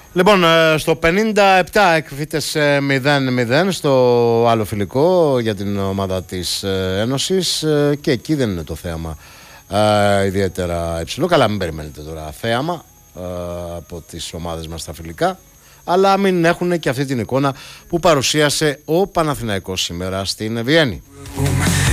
Λοιπόν, στο 57 εκφύτες σε 0-0 στο άλλο φιλικό για την ομάδα της Ένωσης και εκεί δεν είναι το θέαμα ιδιαίτερα υψηλό. Καλά, μην περιμένετε τώρα θέαμα από τις ομάδες μας στα φιλικά, αλλά μην έχουν και αυτή την εικόνα που παρουσίασε ο Παναθηναϊκός σήμερα στην Βιέννη.